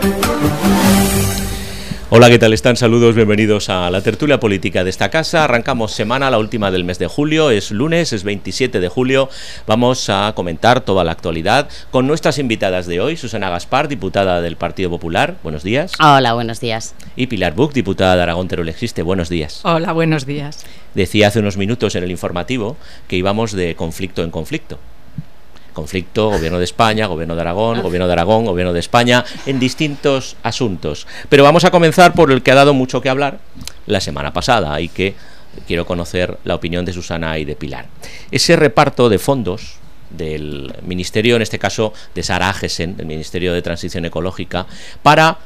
Hola, ¿qué tal están? Saludos, bienvenidos a la tertulia política de esta casa. Arrancamos semana, la última del mes de julio, es lunes, es 27 de julio. Vamos a comentar toda la actualidad con nuestras invitadas de hoy, Susana Gaspar, diputada del Partido Popular, buenos días. Hola, buenos días. Y Pilar Buch, diputada de Aragón Teruel Existe, buenos días. Hola, buenos días. Decía hace unos minutos en el informativo que íbamos de conflicto en conflicto. Conflicto, gobierno de España, gobierno de Aragón, gobierno de España, en distintos asuntos. Pero vamos a comenzar por el que ha dado mucho que hablar la semana pasada y que quiero conocer la opinión de Susana y de Pilar. Ese reparto de fondos del Ministerio, en este caso de Sara Agesen, del Ministerio de Transición Ecológica, para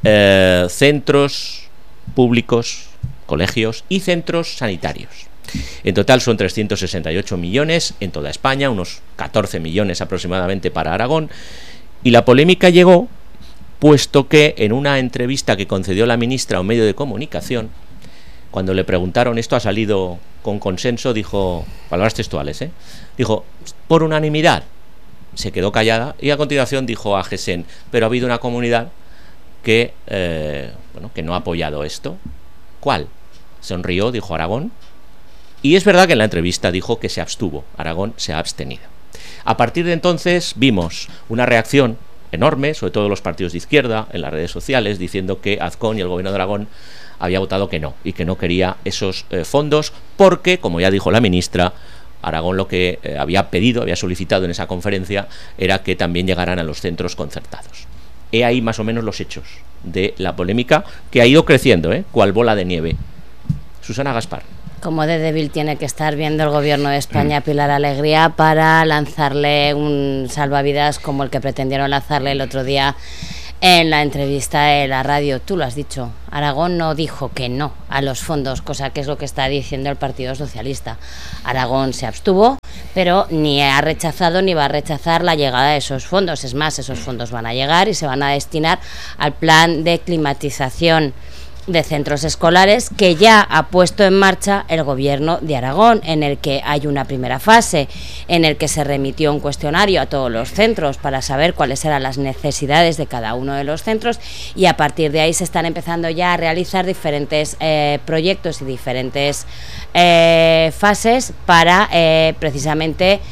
centros públicos, colegios y centros sanitarios. En total son 368 millones en toda España, unos 14 millones aproximadamente para Aragón, y la polémica llegó puesto que en una entrevista que concedió la ministra a un medio de comunicación, cuando le preguntaron, esto ha salido con consenso, dijo, palabras textuales, dijo, por unanimidad, se quedó callada y a continuación dijo a Agesen, pero ha habido una comunidad que, que no ha apoyado esto. ¿Cuál? Sonrió, dijo Aragón. Y es verdad que en la entrevista dijo que se abstuvo, Aragón se ha abstenido. A partir de entonces vimos una reacción enorme, sobre todo los partidos de izquierda, en las redes sociales, diciendo que Azcón y el gobierno de Aragón había votado que no, y que no quería esos fondos, porque, como ya dijo la ministra, Aragón lo que había pedido, había solicitado en esa conferencia, era que también llegaran a los centros concertados. He ahí más o menos los hechos de la polémica, que ha ido creciendo, cual bola de nieve. Susana Gaspar. Como de débil tiene que estar viendo el gobierno de España Pilar Alegría para lanzarle un salvavidas como el que pretendieron lanzarle el otro día en la entrevista de la radio. Tú lo has dicho, Aragón no dijo que no a los fondos, cosa que es lo que está diciendo el Partido Socialista. Aragón se abstuvo, pero ni ha rechazado ni va a rechazar la llegada de esos fondos. Es más, esos fondos van a llegar y se van a destinar al plan de climatización de centros escolares que ya ha puesto en marcha el gobierno de Aragón, en el que hay una primera fase en el que se remitió un cuestionario a todos los centros para saber cuáles eran las necesidades de cada uno de los centros, y a partir de ahí se están empezando ya a realizar diferentes proyectos y diferentes fases para precisamente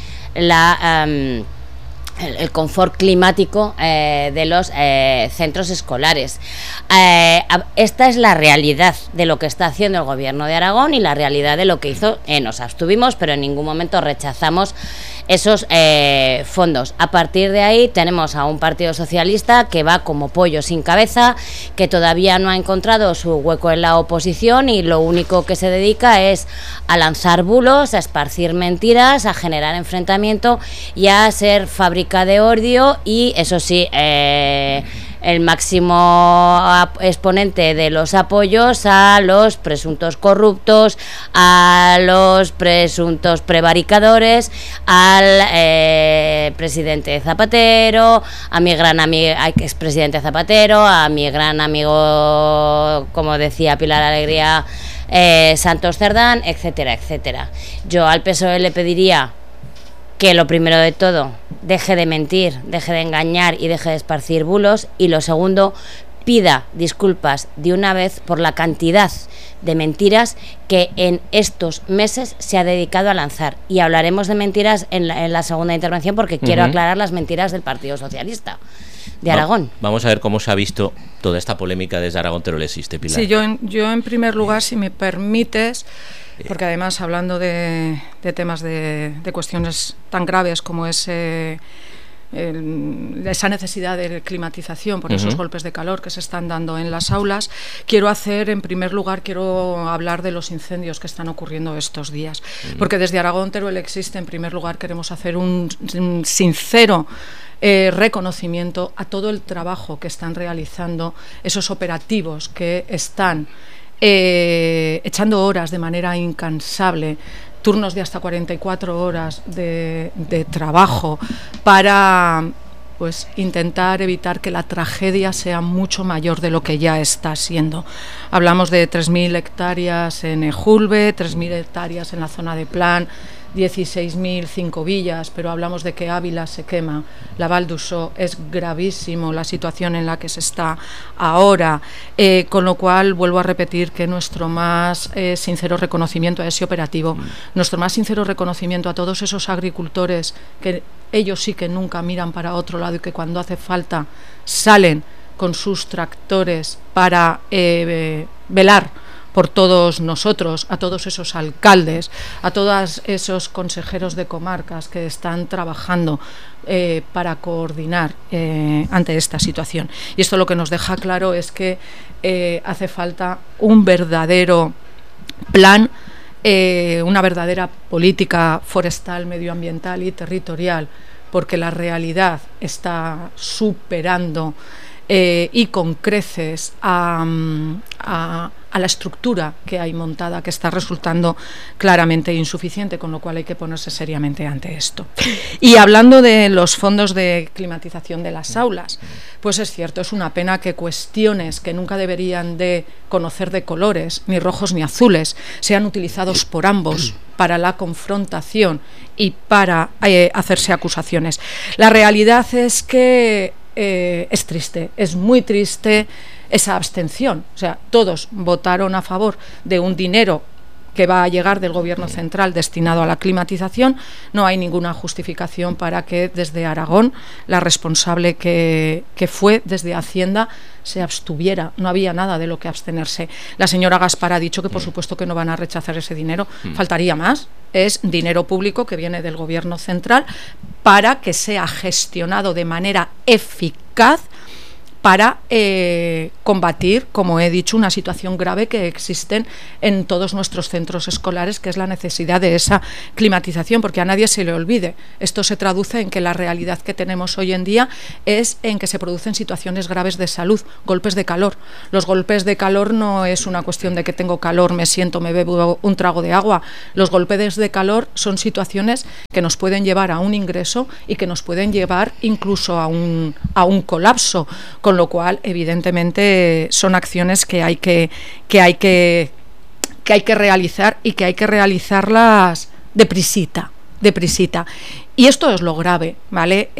el confort climático de los centros escolares. Esta es la realidad de lo que está haciendo el gobierno de Aragón y la realidad de lo que hizo. Nos abstuvimos, pero en ningún momento rechazamos esos fondos. A partir de ahí tenemos a un Partido Socialista que va como pollo sin cabeza, que todavía no ha encontrado su hueco en la oposición y lo único que se dedica es a lanzar bulos, a esparcir mentiras, a generar enfrentamiento y a ser fábrica de odio, y eso sí, el máximo exponente de los apoyos a los presuntos corruptos, a los presuntos prevaricadores, al presidente Zapatero, a mi gran amigo, expresidente Zapatero, a mi gran amigo, como decía Pilar Alegría, Santos Cerdán, etcétera, etcétera. Yo al PSOE le pediría que lo primero de todo, deje de mentir, deje de engañar y deje de esparcir bulos, y lo segundo, pida disculpas de una vez por la cantidad de mentiras que en estos meses se ha dedicado a lanzar. Y hablaremos de mentiras en la segunda intervención, porque quiero aclarar las mentiras del Partido Socialista de Aragón. Vamos a ver cómo se ha visto toda esta polémica desde Aragón Teruel Existe, Pilar. Sí, yo en primer lugar, si me permites, porque además hablando de temas de cuestiones tan graves como es esa necesidad de climatización por esos golpes de calor que se están dando en las aulas, quiero hablar de los incendios que están ocurriendo estos días, porque desde Aragón Teruel Existe, en primer lugar, queremos hacer un sincero reconocimiento a todo el trabajo que están realizando esos operativos que están echando horas de manera incansable, turnos de hasta 44 horas de trabajo para intentar evitar que la tragedia sea mucho mayor de lo que ya está siendo. Hablamos de 3.000 hectáreas en Ejulbe, 3.000 hectáreas en la zona de Plan, 16.005 villas, pero hablamos de que Ávila se quema, la Val d'Uixó, es gravísimo la situación en la que se está ahora, con lo cual vuelvo a repetir que nuestro más sincero reconocimiento a ese operativo, nuestro más sincero reconocimiento a todos esos agricultores que ellos sí que nunca miran para otro lado y que cuando hace falta salen con sus tractores para velar por todos nosotros, a todos esos alcaldes, a todos esos consejeros de comarcas que están trabajando para coordinar ante esta situación. Y esto lo que nos deja claro es que hace falta un verdadero plan, una verdadera política forestal, medioambiental y territorial, porque la realidad está superando y con creces a la estructura que hay montada, que está resultando claramente insuficiente, con lo cual hay que ponerse seriamente ante esto. Y hablando de los fondos de climatización de las aulas, pues es cierto, es una pena que cuestiones que nunca deberían de conocer de colores, ni rojos ni azules, sean utilizados por ambos para la confrontación y para hacerse acusaciones. La realidad es que es triste, es muy triste esa abstención. O sea, todos votaron a favor de un dinero que va a llegar del gobierno central destinado a la climatización. No hay ninguna justificación para que desde Aragón la responsable que fue desde Hacienda se abstuviera. No había nada de lo que abstenerse. La señora Gaspar ha dicho que por supuesto que no van a rechazar ese dinero. Faltaría más. Es dinero público que viene del gobierno central para que sea gestionado de manera eficaz para combatir, como he dicho, una situación grave que existe en todos nuestros centros escolares, que es la necesidad de esa climatización, porque a nadie se le olvide. Esto se traduce en que la realidad que tenemos hoy en día es en que se producen situaciones graves de salud, golpes de calor. Los golpes de calor no es una cuestión de que tengo calor, me siento, me bebo un trago de agua. Los golpes de calor son situaciones que nos pueden llevar a un ingreso y que nos pueden llevar incluso a un colapso, con lo cual evidentemente son acciones que hay que realizar y que hay que realizarlas deprisita. Y esto es lo grave, ¿vale?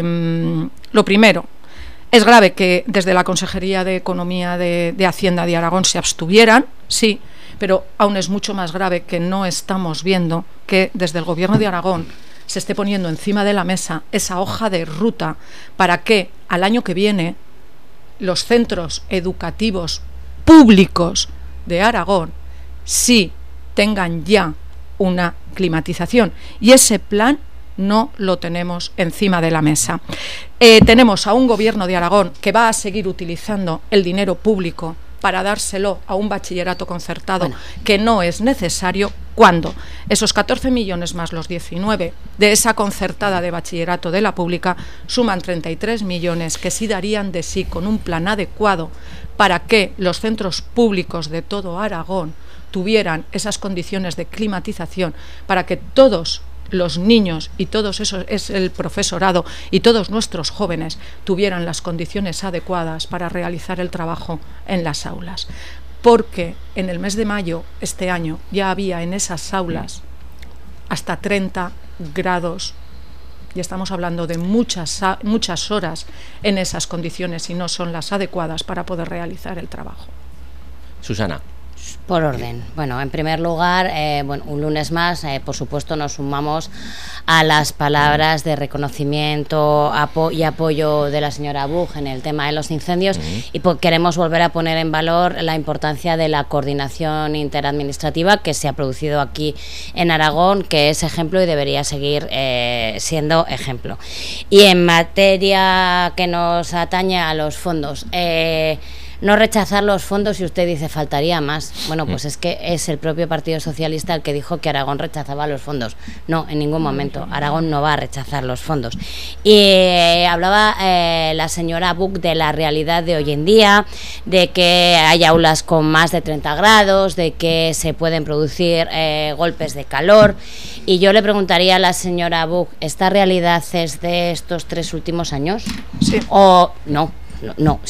Lo primero, es grave que desde la Consejería de Economía de Hacienda de Aragón se abstuvieran, sí, pero aún es mucho más grave que no estamos viendo que desde el Gobierno de Aragón se esté poniendo encima de la mesa esa hoja de ruta para que al año que viene los centros educativos públicos de Aragón sí tengan ya una climatización. Y ese plan no lo tenemos encima de la mesa. Tenemos a un gobierno de Aragón que va a seguir utilizando el dinero público para dárselo a un bachillerato concertado que no es necesario, cuando esos 14 millones más los 19 de esa concertada de bachillerato de la pública suman 33 millones que sí darían de sí con un plan adecuado para que los centros públicos de todo Aragón tuvieran esas condiciones de climatización, para que todos los niños y todos esos, es el profesorado y todos nuestros jóvenes tuvieran las condiciones adecuadas para realizar el trabajo en las aulas. Porque en el mes de mayo este año ya había en esas aulas hasta 30 grados y estamos hablando de muchas horas en esas condiciones y no son las adecuadas para poder realizar el trabajo. Susana. Por orden. Bueno, en primer lugar, un lunes más, por supuesto, nos sumamos a las palabras de reconocimiento y apoyo de la señora Buch en el tema de los incendios y queremos volver a poner en valor la importancia de la coordinación interadministrativa que se ha producido aquí en Aragón, que es ejemplo y debería seguir siendo ejemplo. Y en materia que nos atañe a los fondos, no rechazar los fondos, y usted dice faltaría más. Bueno, pues es que es el propio Partido Socialista el que dijo que Aragón rechazaba los fondos. No, en ningún momento. Aragón no va a rechazar los fondos. Y hablaba la señora Buch de la realidad de hoy en día, de que hay aulas con más de 30 grados, de que se pueden producir golpes de calor. Y yo le preguntaría a la señora Buch, ¿esta realidad es de estos 3 últimos años? Sí. ¿O no? No.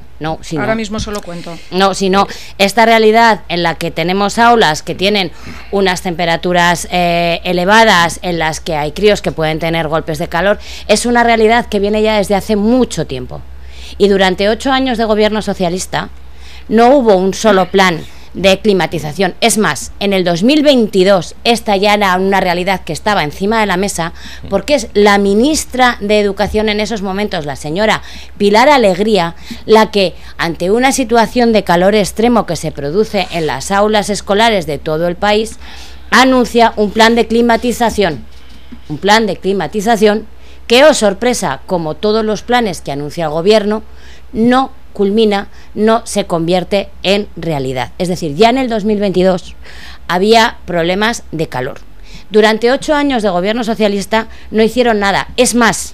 Ahora mismo solo cuento. No, sino esta realidad en la que tenemos aulas que tienen unas temperaturas elevadas, en las que hay críos que pueden tener golpes de calor, es una realidad que viene ya desde hace mucho tiempo. Y durante 8 años de gobierno socialista no hubo un solo plan de climatización. Es más, en el 2022 esta ya era una realidad que estaba encima de la mesa, porque es la ministra de Educación en esos momentos, la señora Pilar Alegría, la que, ante una situación de calor extremo que se produce en las aulas escolares de todo el país, anuncia un plan de climatización. Un plan de climatización que, oh sorpresa, como todos los planes que anuncia el gobierno, no culmina, no se convierte en realidad. Es decir, ya en el 2022 había problemas de calor. Durante 8 años de gobierno socialista no hicieron nada. Es más,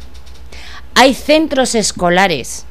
hay centros escolares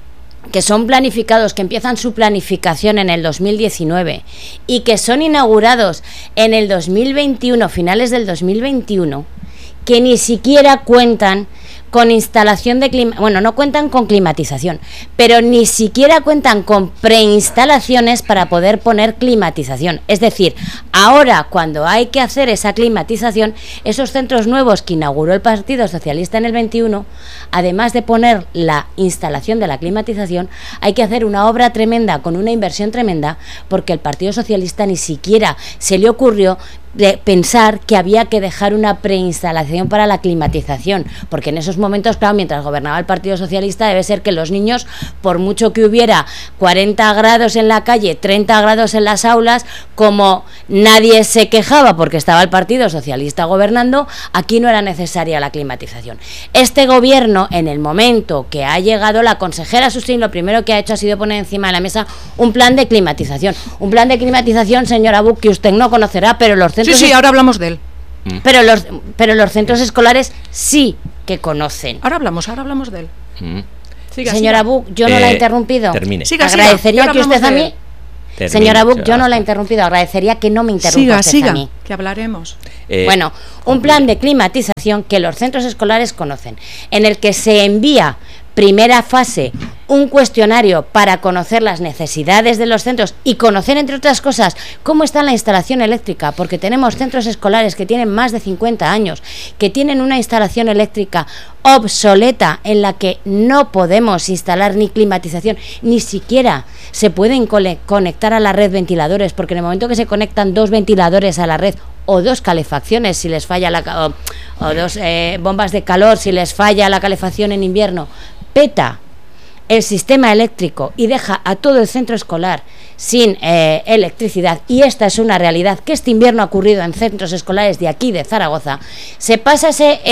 que son planificados, que empiezan su planificación en el 2019 y que son inaugurados en el 2021, finales del 2021, que ni siquiera cuentan con instalación de no cuentan con climatización, pero ni siquiera cuentan con preinstalaciones para poder poner climatización. Es decir, ahora cuando hay que hacer esa climatización, esos centros nuevos que inauguró el Partido Socialista en el 21, además de poner la instalación de la climatización, hay que hacer una obra tremenda, con una inversión tremenda, porque el Partido Socialista ni siquiera se le ocurrió de pensar que había que dejar una preinstalación para la climatización, porque en esos momentos, claro, mientras gobernaba el Partido Socialista, debe ser que los niños, por mucho que hubiera 40 grados en la calle, 30 grados en las aulas, como nadie se quejaba porque estaba el Partido Socialista gobernando, aquí no era necesaria la climatización. Este gobierno, en el momento que ha llegado, la consejera Susín lo primero que ha hecho ha sido poner encima de la mesa un plan de climatización. Un plan de climatización, señora Buch, que usted no conocerá, pero los centros... Sí, ahora hablamos de él. Pero los centros escolares sí que conocen. Ahora hablamos de él. Señora Buch, yo no la he interrumpido. Termine. Agradecería que usted a mí... Señora Buch, yo no la he interrumpido. Agradecería que no me interrumpa usted a mí. Que hablaremos. Bueno, un plan de climatización que los centros escolares conocen, en el que se envía, primera fase, un cuestionario para conocer las necesidades de los centros y conocer, entre otras cosas, cómo está la instalación eléctrica, porque tenemos centros escolares que tienen más de 50 años, que tienen una instalación eléctrica obsoleta, en la que no podemos instalar ni climatización, ni siquiera se pueden conectar a la red ventiladores, porque en el momento que se conectan 2 ventiladores a la red, o 2 calefacciones si les falla o 2 bombas de calor si les falla la calefacción en invierno, peta el sistema eléctrico y deja a todo el centro escolar sin electricidad, y esta es una realidad que este invierno ha ocurrido en centros escolares de aquí, de Zaragoza. Se pasa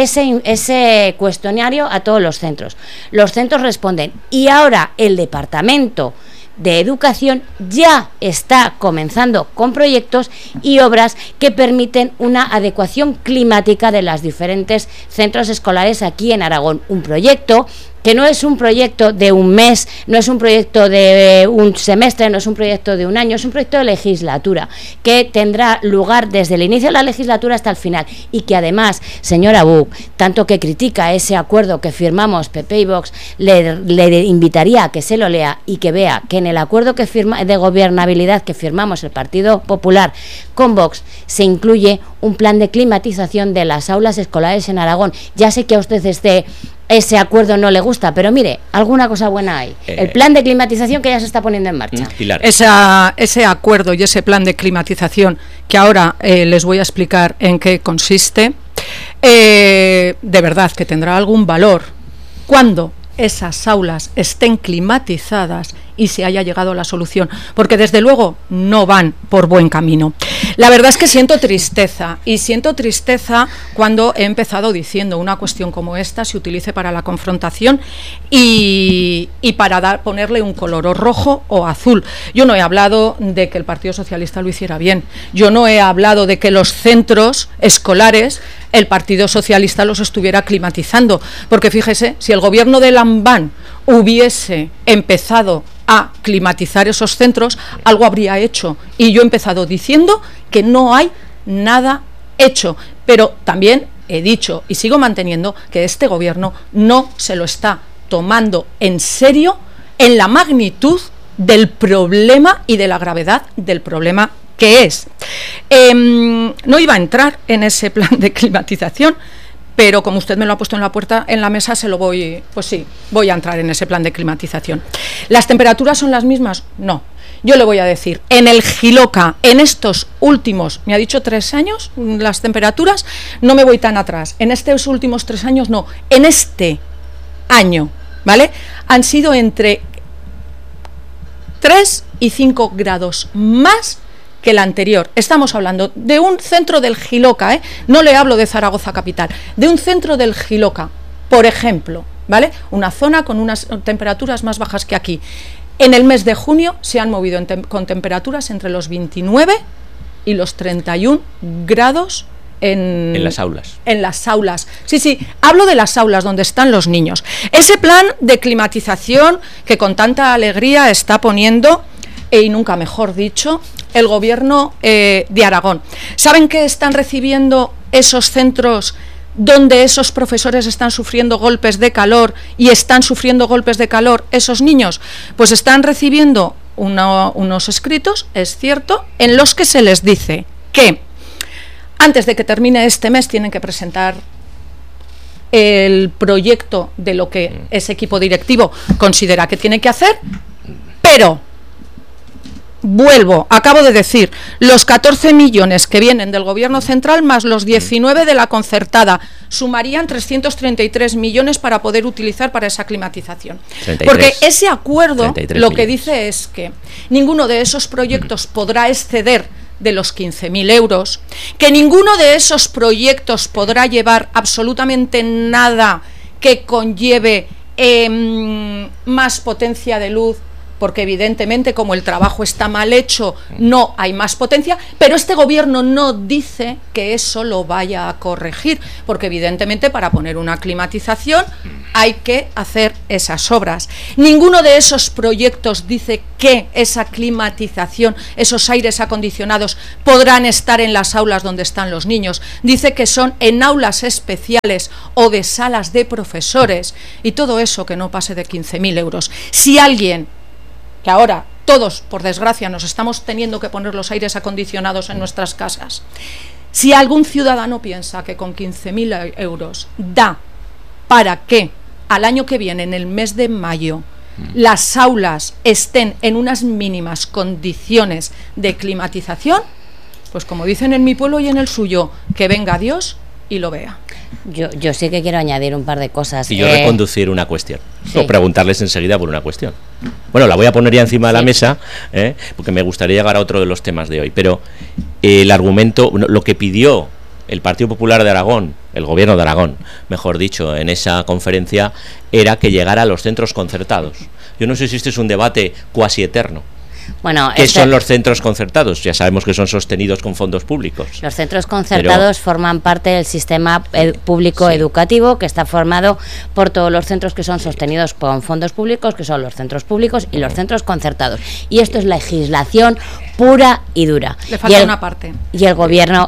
ese cuestionario a todos los centros responden, y ahora el Departamento de Educación ya está comenzando con proyectos y obras que permiten una adecuación climática de los diferentes centros escolares aquí en Aragón. Un proyecto que no es un proyecto de un mes, no es un proyecto de un semestre, no es un proyecto de un año, es un proyecto de legislatura que tendrá lugar desde el inicio de la legislatura hasta el final, y que además, señora Buch, tanto que critica ese acuerdo que firmamos PP y Vox, le invitaría a que se lo lea y que vea que en el acuerdo de gobernabilidad que firmamos el Partido Popular con Vox se incluye un plan de climatización de las aulas escolares en Aragón. Ya sé que a usted ese acuerdo no le gusta, pero mire, alguna cosa buena hay. El plan de climatización que ya se está poniendo en marcha. Pilar. Ese acuerdo y ese plan de climatización, que ahora les voy a explicar en qué consiste, de verdad que tendrá algún valor cuando esas aulas estén climatizadas y se haya llegado a la solución, porque desde luego no van por buen camino. La verdad es que siento tristeza cuando he empezado diciendo una cuestión como esta se utilice para la confrontación y para ponerle un color o rojo o azul. Yo no he hablado de que el Partido Socialista lo hiciera bien, yo no he hablado de que los centros escolares el Partido Socialista los estuviera climatizando, porque fíjese, si el gobierno de Lambán hubiese empezado a climatizar esos centros, algo habría hecho, y yo he empezado diciendo que no hay nada hecho, pero también he dicho y sigo manteniendo que este gobierno no se lo está tomando en serio en la magnitud del problema y de la gravedad del problema que es. No iba a entrar en ese plan de climatización, pero como usted me lo ha puesto en la mesa, pues sí, voy a entrar en ese plan de climatización. ¿Las temperaturas son las mismas? No. Yo le voy a decir, en el Jiloca, en estos últimos, me ha dicho 3 años, las temperaturas, no me voy tan atrás, en estos últimos 3 años no, en este año, ¿vale? Han sido entre 3 y 5 grados más que el anterior. Estamos hablando de un centro del Jiloca, no le hablo de Zaragoza capital, de un centro del Jiloca, por ejemplo, ¿vale? Una zona con unas temperaturas más bajas que aquí. En el mes de junio se han movido con temperaturas entre los 29 y los 31 grados en las aulas. En las aulas. Sí, hablo de las aulas donde están los niños. Ese plan de climatización que con tanta alegría está poniendo, y nunca mejor dicho, el gobierno de Aragón. ¿Saben qué están recibiendo esos centros donde esos profesores están sufriendo golpes de calor y están sufriendo golpes de calor esos niños? Pues están recibiendo unos escritos, es cierto, en los que se les dice que antes de que termine este mes tienen que presentar el proyecto de lo que ese equipo directivo considera que tiene que hacer, pero acabo de decir, los 14 millones que vienen del gobierno central más los 19 de la concertada sumarían 333 millones para poder utilizar para esa climatización. 33, porque ese acuerdo lo que dice es que ninguno de esos proyectos podrá exceder de los 15.000 euros, que ninguno de esos proyectos podrá llevar absolutamente nada que conlleve más potencia de luz, porque evidentemente como el trabajo está mal hecho no hay más potencia, pero este gobierno no dice que eso lo vaya a corregir, porque evidentemente para poner una climatización hay que hacer esas obras. Ninguno de esos proyectos dice que esa climatización, esos aires acondicionados podrán estar en las aulas donde están los niños. Dice que son en aulas especiales o de salas de profesores, y todo eso que no pase de 15.000 euros. Si alguien, que ahora todos, por desgracia, nos estamos teniendo que poner los aires acondicionados en nuestras casas, si algún ciudadano piensa que con 15.000 euros da para que al año que viene, en el mes de mayo, las aulas estén en unas mínimas condiciones de climatización, pues como dicen en mi pueblo y en el suyo, que venga Dios y lo vea. Yo sí que quiero añadir un par de cosas. Y yo reconducir una cuestión, o preguntarles enseguida por una cuestión. Bueno, la voy a poner ya encima de la mesa, porque me gustaría llegar a otro de los temas de hoy. Pero el argumento, lo que pidió el Partido Popular de Aragón, el Gobierno de Aragón, mejor dicho, en esa conferencia, era que llegara a los centros concertados. Yo no sé si este es un debate cuasi eterno. Bueno, ¿qué son los centros concertados? Ya sabemos que son sostenidos con fondos públicos. Los centros concertados forman parte del sistema público educativo, que está formado por todos los centros que son sostenidos con fondos públicos, que son los centros públicos y los centros concertados. Y esto es legislación pura y dura. Le falta una parte. Y el gobierno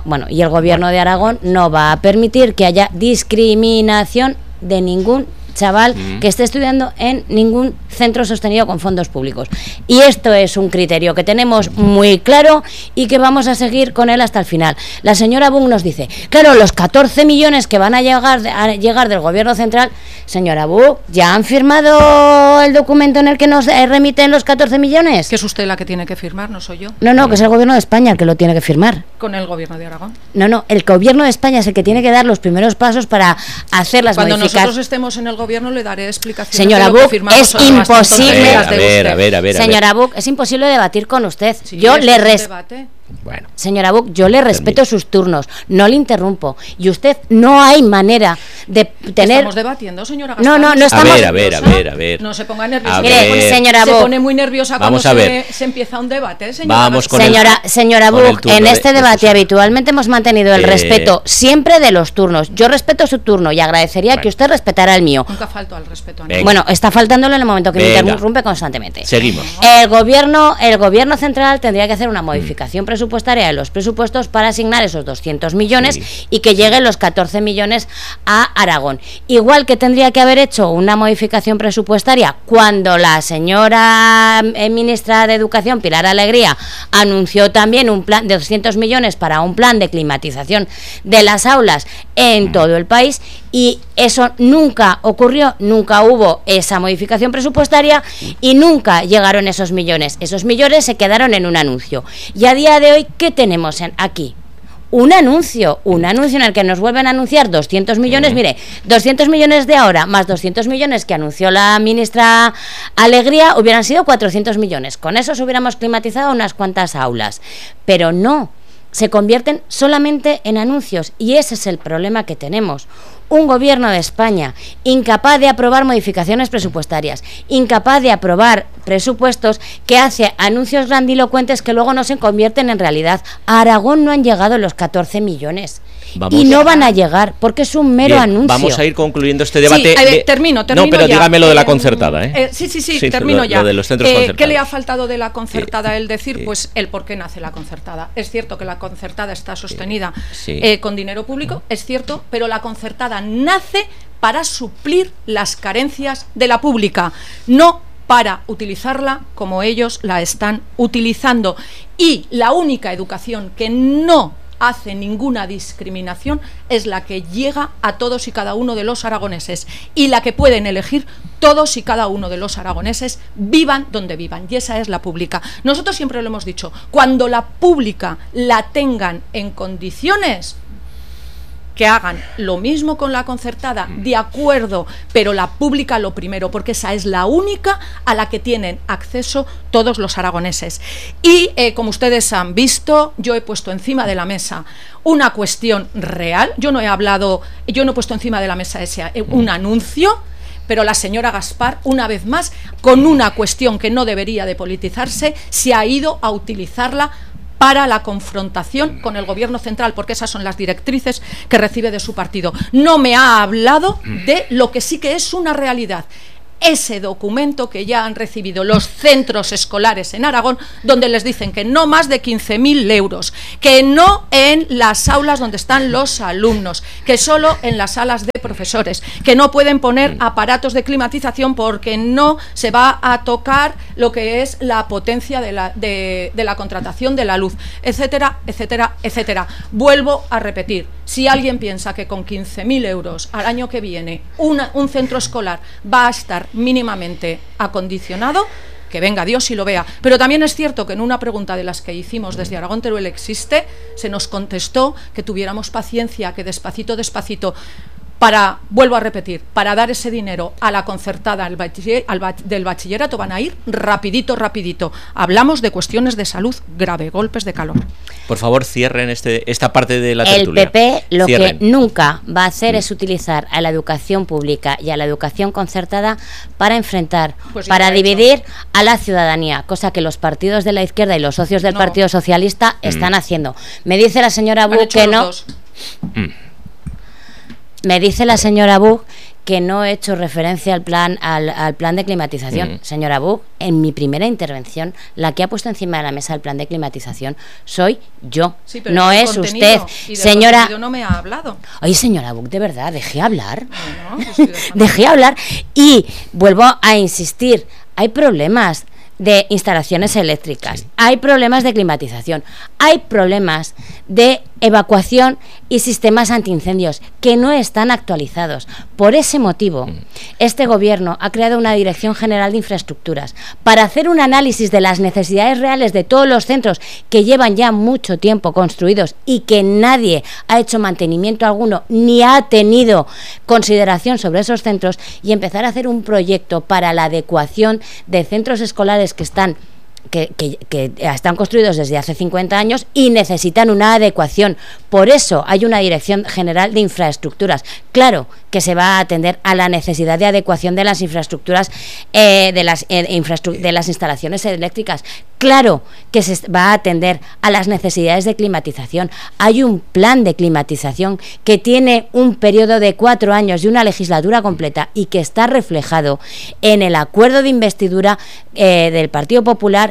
de Aragón no va a permitir que haya discriminación de ningún chaval que esté estudiando en ningún centro sostenido con fondos públicos. Y esto es un criterio que tenemos muy claro y que vamos a seguir con él hasta el final. La señora Bung nos dice, claro, los 14 millones que van a llegar del gobierno central, señora Bung, ¿ya han firmado el documento en el que nos remiten los 14 millones? Que es usted la que tiene que firmar, no soy yo. No, que es el gobierno de España el que lo tiene que firmar. ¿Con el gobierno de Aragón? No, el gobierno de España es el que tiene que dar los primeros pasos para hacer las modificaciones. Cuando nosotros estemos en el gobierno le daré explicaciones. Señora Bung, es imposible. A ver. Señora Bung, es imposible debatir con usted. Sí, yo le debate. Bueno. Señora Bung, yo le respeto sus turnos, no le interrumpo. Y usted no hay manera de tener. Estamos debatiendo, señora Gaspar. No estamos. A ver. No se ponga nerviosa. Mire, señora Bung, se pone muy nerviosa cuando se empieza un debate, señora. Vamos con señora Bung, en este debate habitualmente hemos mantenido el respeto siempre de los turnos. Yo respeto su turno y agradecería que usted respetara el mío. Nunca falto al respeto. Bueno, está faltándolo en el momento que me interrumpe constantemente. Seguimos. El gobierno central tendría que hacer una modificación presupuestaria de los presupuestos para asignar esos 200 millones Sí. y que lleguen los 14 millones a Aragón. Igual que tendría que haber hecho una modificación presupuestaria cuando la señora ministra de Educación, Pilar Alegría, anunció también un plan de 200 millones para un plan de climatización de las aulas en todo el país, y eso nunca ocurrió, nunca hubo esa modificación presupuestaria y nunca llegaron esos millones. Esos millones se quedaron en un anuncio. Y a día de hoy, ¿qué tenemos aquí? Un anuncio en el que nos vuelven a anunciar 200 millones, mire, 200 millones de ahora, más 200 millones que anunció la ministra Alegría, hubieran sido 400 millones. Con eso hubiéramos climatizado unas cuantas aulas. Pero no, se convierten solamente en anuncios, y ese es el problema que tenemos. Un gobierno de España incapaz de aprobar modificaciones presupuestarias, incapaz de aprobar presupuestos, que hace anuncios grandilocuentes que luego no se convierten en realidad. A Aragón no han llegado los 14 millones. Y no van a llegar, porque es un mero anuncio. Vamos a ir concluyendo este debate. Sí, termino No, pero ya. dígame lo de la concertada. Sí, termino ya. Lo de los centros concertados. ¿Qué le ha faltado de la concertada? El decir, pues, el por qué nace la concertada. Es cierto que la concertada está sostenida con dinero público, es cierto, pero la concertada nace para suplir las carencias de la pública, no para utilizarla como ellos la están utilizando. Y la única educación que no hace ninguna discriminación es la que llega a todos y cada uno de los aragoneses, y la que pueden elegir todos y cada uno de los aragoneses, vivan donde vivan, y esa es la pública. Nosotros siempre lo hemos dicho, cuando la pública la tengan en condiciones, que hagan lo mismo con la concertada, de acuerdo, pero la pública lo primero, porque esa es la única a la que tienen acceso todos los aragoneses. Y como ustedes han visto, yo he puesto encima de la mesa una cuestión real. Yo no he puesto encima de la mesa un anuncio, pero la señora Gaspar, una vez más, con una cuestión que no debería de politizarse, se ha ido a utilizarla para la confrontación con el gobierno central, porque esas son las directrices que recibe de su partido. No me ha hablado de lo que sí que es una realidad. Ese documento que ya han recibido los centros escolares en Aragón, donde les dicen que no más de 15.000 euros, que no en las aulas donde están los alumnos, que solo en las salas de profesores, que no pueden poner aparatos de climatización porque no se va a tocar lo que es la potencia de la contratación de la luz, etcétera, etcétera, etcétera. Vuelvo a repetir, si alguien piensa que con 15.000 euros al año que viene un centro escolar va a estar mínimamente acondicionado, que venga Dios y lo vea. Pero también es cierto que en una pregunta de las que hicimos desde Aragón Teruel Existe, se nos contestó que tuviéramos paciencia, que despacito, vuelvo a repetir, para dar ese dinero a la concertada del bachillerato van a ir rapidito. Hablamos de cuestiones de salud grave, golpes de calor. Por favor, cierren esta parte de la tertulia. El PP lo que nunca va a hacer es utilizar a la educación pública y a la educación concertada para enfrentar, para dividir a la ciudadanía, cosa que los partidos de la izquierda y los socios del Partido Socialista están haciendo. Me dice la señora Buch que no... Me dice la señora Buch que no he hecho referencia al plan de climatización. Señora Buch, en mi primera intervención, la que ha puesto encima de la mesa el plan de climatización soy yo, no es usted. Señora, no me ha hablado. Oye, señora Buch, de verdad, dejé hablar. Dejé hablar y vuelvo a insistir, hay problemas de instalaciones eléctricas, hay problemas de climatización, hay problemas de evacuación y sistemas antiincendios que no están actualizados. Por ese motivo, este gobierno ha creado una Dirección General de Infraestructuras para hacer un análisis de las necesidades reales de todos los centros que llevan ya mucho tiempo construidos y que nadie ha hecho mantenimiento alguno ni ha tenido consideración sobre esos centros, y empezar a hacer un proyecto para la adecuación de centros escolares que están construidos desde hace 50 años y necesitan una adecuación. Por eso hay una Dirección General de Infraestructuras. Claro que se va a atender a la necesidad de adecuación de las infraestructuras, de las instalaciones eléctricas. Claro que se va a atender a las necesidades de climatización. Hay un plan de climatización que tiene un periodo de 4 años y una legislatura completa, y que está reflejado en el acuerdo de investidura del Partido Popular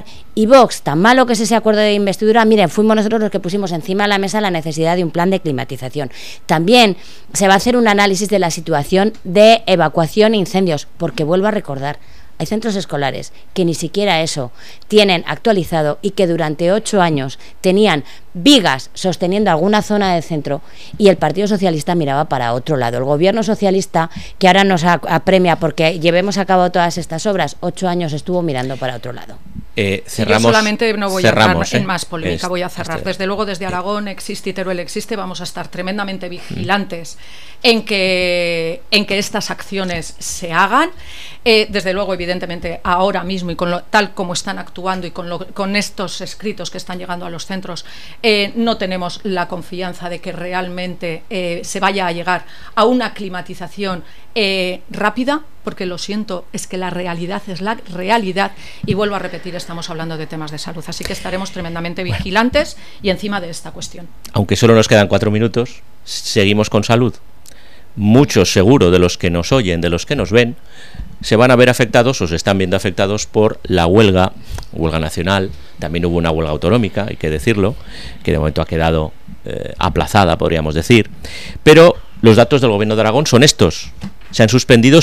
dialogar, y Vox, tan malo que es ese acuerdo de investidura, miren, fuimos nosotros los que pusimos encima de la mesa la necesidad de un plan de climatización. También se va a hacer un análisis de la situación de evacuación e incendios, porque vuelvo a recordar, hay centros escolares que ni siquiera eso tienen actualizado y que durante 8 años tenían vigas sosteniendo alguna zona del centro y el Partido Socialista miraba para otro lado. El gobierno socialista, que ahora nos apremia porque llevemos a cabo todas estas obras, 8 años estuvo mirando para otro lado. Cerramos, yo solamente no voy a entrar en más polémica, voy a cerrar. Desde luego, desde Aragón existe y Teruel existe, vamos a estar tremendamente vigilantes en que estas acciones se hagan. Desde luego, evidentemente, ahora mismo y tal como están actuando y con estos escritos que están llegando a los centros, no tenemos la confianza de que realmente se vaya a llegar a una climatización rápida, porque lo siento, es que la realidad es la realidad, y vuelvo a repetir, estamos hablando de temas de salud, así que estaremos tremendamente vigilantes y encima de esta cuestión. Aunque solo nos quedan 4 minutos, seguimos con salud. Muchos, seguro, de los que nos oyen, de los que nos ven, se van a ver afectados o se están viendo afectados por la huelga nacional. También hubo una huelga autonómica, hay que decirlo, que de momento ha quedado aplazada, podríamos decir. Pero los datos del Gobierno de Aragón son estos. Se han suspendido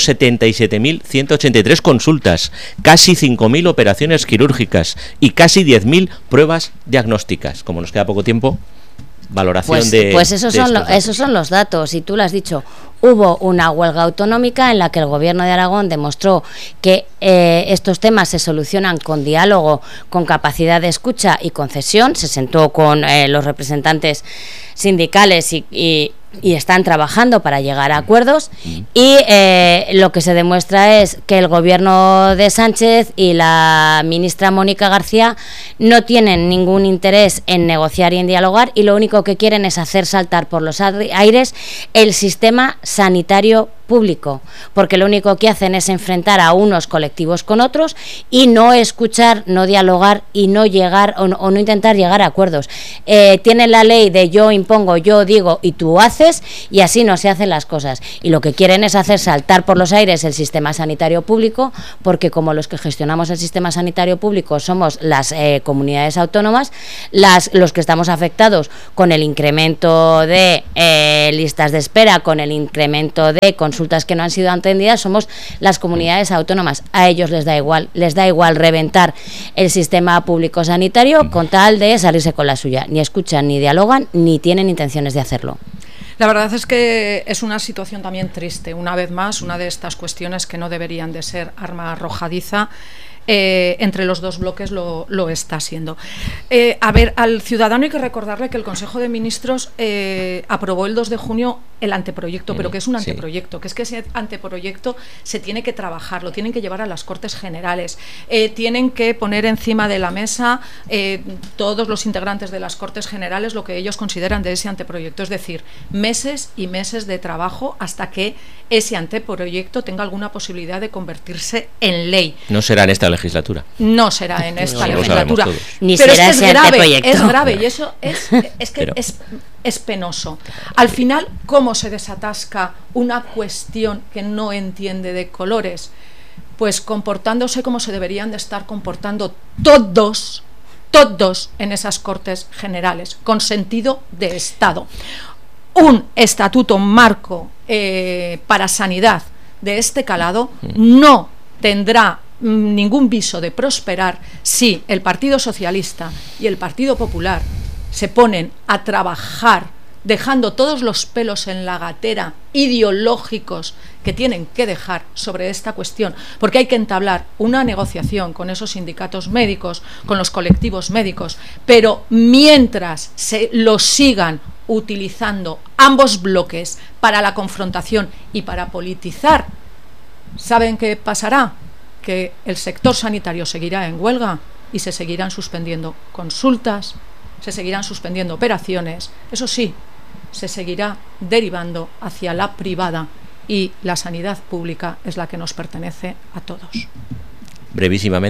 77.183 consultas, casi 5.000 operaciones quirúrgicas y casi 10.000 pruebas diagnósticas. Como nos queda poco tiempo, valoración pues esos son los datos, y tú lo has dicho. Hubo una huelga autonómica en la que el Gobierno de Aragón demostró que estos temas se solucionan con diálogo, con capacidad de escucha y concesión. Se sentó con los representantes sindicales y están trabajando para llegar a acuerdos, y lo que se demuestra es que el Gobierno de Sánchez y la ministra Mónica García no tienen ningún interés en negociar y en dialogar, y lo único que quieren es hacer saltar por los aires el sistema sanitario público, porque lo único que hacen es enfrentar a unos colectivos con otros y no escuchar, no dialogar y no llegar o no intentar llegar a acuerdos. Tienen la ley de yo impongo, yo digo y tú haces, y así no se hacen las cosas, y lo que quieren es hacer saltar por los aires el sistema sanitario público, porque como los que gestionamos el sistema sanitario público somos las comunidades autónomas, los que estamos afectados con el incremento de listas de espera, con el incremento de consultas que no han sido atendidas, somos las comunidades autónomas. A ellos les da igual reventar el sistema público sanitario con tal de salirse con la suya. Ni escuchan, ni dialogan, ni tienen intenciones de hacerlo. La verdad es que es una situación también triste. Una vez más, una de estas cuestiones que no deberían de ser arma arrojadiza, entre los dos bloques lo está siendo. A ver, al ciudadano hay que recordarle que el Consejo de Ministros aprobó el 2 de junio el anteproyecto, pero que es un anteproyecto, que es que ese anteproyecto se tiene que trabajar, lo tienen que llevar a las Cortes Generales, tienen que poner encima de la mesa todos los integrantes de las Cortes Generales lo que ellos consideran de ese anteproyecto, es decir, meses y meses de trabajo hasta que ese anteproyecto tenga alguna posibilidad de convertirse en ley. No será en esta legislatura. No será en esta legislatura. Ni pero será ese anteproyecto. Es grave y eso es penoso. Al final, ¿cómo se desatasca una cuestión que no entiende de colores? Pues comportándose como se deberían de estar comportando todos en esas Cortes Generales, con sentido de Estado. Un estatuto marco para sanidad de este calado no tendrá ningún viso de prosperar si el Partido Socialista y el Partido Popular se ponen a trabajar dejando todos los pelos en la gatera ideológicos que tienen que dejar sobre esta cuestión, porque hay que entablar una negociación con esos sindicatos médicos, con los colectivos médicos, pero mientras se lo sigan utilizando ambos bloques para la confrontación y para politizar, ¿saben qué pasará? Que el sector sanitario seguirá en huelga y se seguirán suspendiendo consultas, se seguirán suspendiendo operaciones, eso sí, se seguirá derivando hacia la privada, y la sanidad pública es la que nos pertenece a todos. Brevísimamente.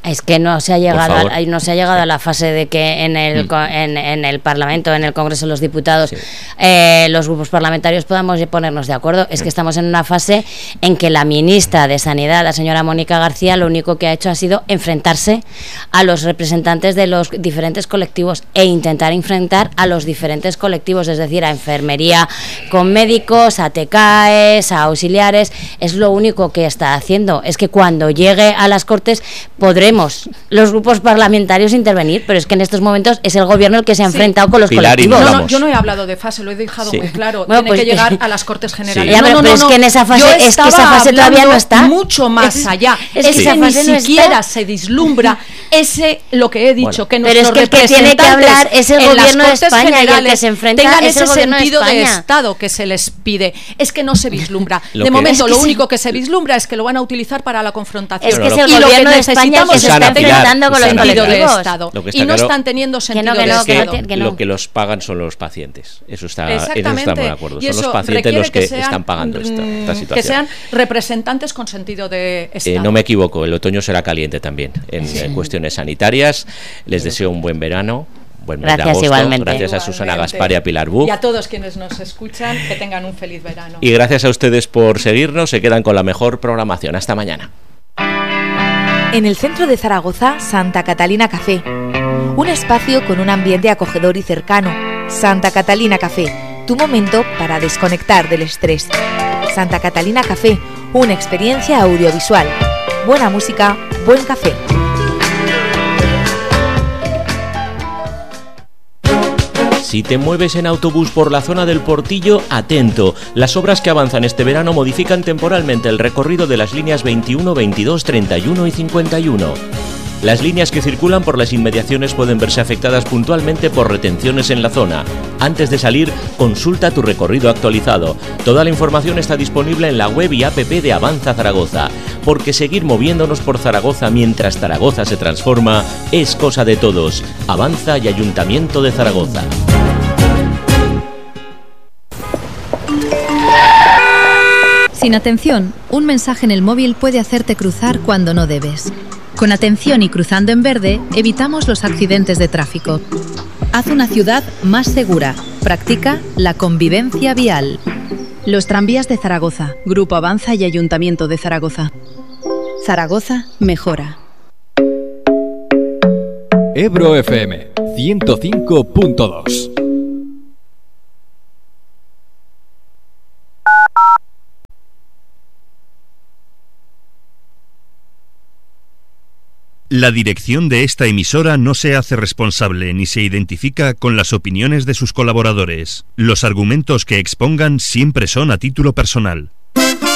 Es que no se ha llegado a la fase de que en el Parlamento, en el Congreso de los Diputados, los grupos parlamentarios podamos ponernos de acuerdo. Es que estamos en una fase en que la ministra de Sanidad, la señora Mónica García, lo único que ha hecho ha sido enfrentarse a los representantes de los diferentes colectivos e intentar enfrentar a los diferentes colectivos, es decir, a enfermería con médicos, a TCAES, a auxiliares. Es lo único que está haciendo. Es que cuando llegue a las Cortes podremos los grupos parlamentarios intervenir, pero es que en estos momentos es el gobierno el que se ha enfrentado con los colectivos. Yo no he hablado de fase, lo he dejado muy claro. Bueno, tiene que llegar a las Cortes Generales. Ya, pero es que en esa fase, esa fase todavía no está. Mucho más allá. Es que ni siquiera se vislumbra lo que he dicho, que nuestros pero es que el que tiene que hablar es el gobierno de España, y el que se enfrenta tengan es el ese gobierno sentido de Estado que se les pide. Es que no se vislumbra. De momento, lo único que se vislumbra es que lo van a utilizar para la confrontación. Es que es el gobierno de España que se está enfrentando con los colectivos de Estado. Y no están teniendo sentido de Estado. Lo que los pagan son los pacientes. Eso estamos de acuerdo. Son los pacientes los que están pagando esta situación. Que sean representantes con sentido de Estado. No me equivoco, el otoño será caliente también en cuestiones sanitarias. Les deseo un buen verano. Buen mes de agosto. Igualmente. Gracias a Susana Gaspar y a Pilar Buch. Y a todos quienes nos escuchan, que tengan un feliz verano. Y gracias a ustedes por seguirnos. Se quedan con la mejor programación. Hasta mañana. En el centro de Zaragoza, Santa Catalina Café. Un espacio con un ambiente acogedor y cercano. Santa Catalina Café, tu momento para desconectar del estrés. Santa Catalina Café, una experiencia audiovisual. Buena música, buen café. Si te mueves en autobús por la zona del Portillo, atento. Las obras que avanzan este verano modifican temporalmente el recorrido de las líneas 21, 22, 31 y 51. Las líneas que circulan por las inmediaciones pueden verse afectadas puntualmente por retenciones en la zona. Antes de salir, consulta tu recorrido actualizado. Toda la información está disponible en la web y app de Avanza Zaragoza, porque seguir moviéndonos por Zaragoza mientras Zaragoza se transforma es cosa de todos. Avanza y Ayuntamiento de Zaragoza. Sin atención, un mensaje en el móvil puede hacerte cruzar cuando no debes. Con atención y cruzando en verde, evitamos los accidentes de tráfico. Haz una ciudad más segura. Practica la convivencia vial. Los tranvías de Zaragoza, Grupo Avanza y Ayuntamiento de Zaragoza. Zaragoza mejora. Ebro FM 105.2. La dirección de esta emisora no se hace responsable ni se identifica con las opiniones de sus colaboradores. Los argumentos que expongan siempre son a título personal.